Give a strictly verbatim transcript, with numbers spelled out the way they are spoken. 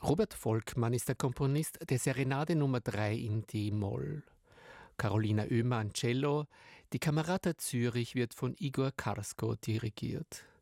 Robert Volkmann ist der Komponist der Serenade Nummer drei in D-Moll. Carolina Oehmer an Cello, die Camerata Zürich wird von Igor Karsko dirigiert.